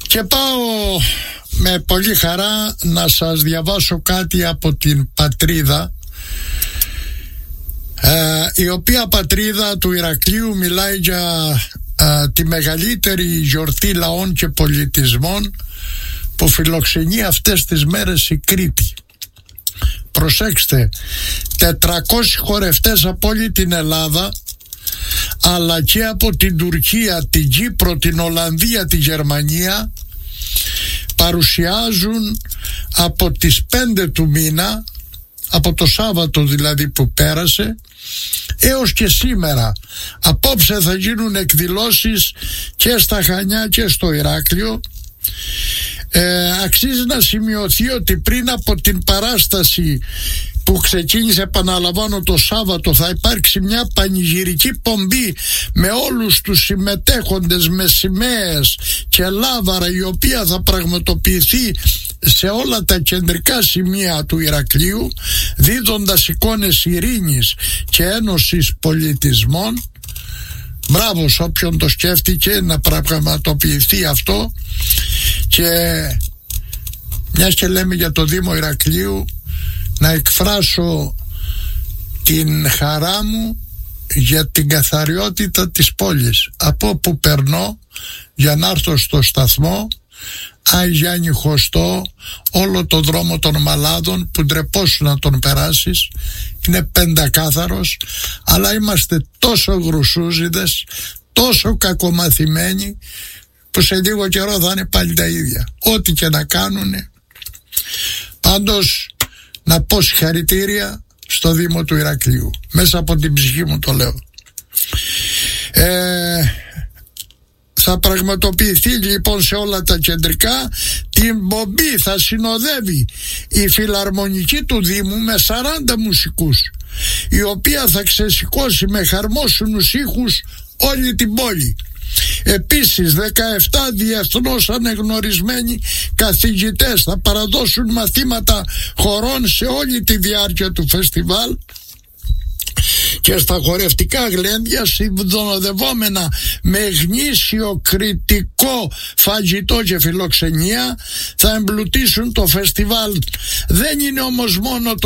Και πάω με πολύ χαρά να σας διαβάσω κάτι από την Πατρίδα, η οποία Πατρίδα του Ηρακλείου μιλάει για τη μεγαλύτερη γιορτή λαών και πολιτισμών που φιλοξενεί αυτές τις μέρες η Κρήτη. Προσέξτε, 400 χορευτές από όλη την Ελλάδα, αλλά και από την Τουρκία, την Κύπρο, την Ολλανδία, τη Γερμανία, παρουσιάζουν από τις 5 του μήνα, από το Σάββατο δηλαδή που πέρασε, έως και σήμερα. Απόψε θα γίνουν εκδηλώσεις και στα Χανιά και στο Ηράκλειο. Αξίζει να σημειωθεί ότι πριν από την παράσταση που ξεκίνησε, επαναλαμβάνω, το Σάββατο, θα υπάρξει μια πανηγυρική πομπή με όλους τους συμμετέχοντες, με σημαίες και λάβαρα, η οποία θα πραγματοποιηθεί σε όλα τα κεντρικά σημεία του Ηρακλείου, δίδοντας εικόνες ειρήνης και ένωσης πολιτισμών. Μπράβο σε όποιον το σκέφτηκε να πραγματοποιηθεί αυτό. Και μιας και λέμε για το Δήμο Ηρακλείου, να εκφράσω την χαρά μου για την καθαριότητα της πόλης. Από όπου περνώ για να έρθω στο σταθμό Άι Γιάννη Χωστό, όλο το δρόμο των Μαλάδων που ντρεπόσου να τον περάσεις, είναι πεντακάθαρος, αλλά είμαστε τόσο γρουσούζιδες, τόσο κακομαθημένοι, που σε λίγο καιρό θα είναι πάλι τα ίδια, ό,τι και να κάνουνε. Πάντως να πω συγχαρητήρια στο Δήμο του Ηρακλείου, μέσα από την ψυχή μου το λέω. Θα πραγματοποιηθεί λοιπόν σε όλα τα κεντρικά. Την πομπή θα συνοδεύει η φιλαρμονική του Δήμου με 40 μουσικούς, η οποία θα ξεσηκώσει με χαρμόσυνους ήχους όλη την πόλη. Επίσης 17 διεθνώς ανεγνωρισμένοι καθηγητές θα παραδώσουν μαθήματα χορών σε όλη τη διάρκεια του φεστιβάλ, και στα χορευτικά γλέντια, συνοδευόμενα με γνήσιο κριτικό φαγητό και φιλοξενία, θα εμπλουτίσουν το φεστιβάλ. Δεν είναι όμως μόνο το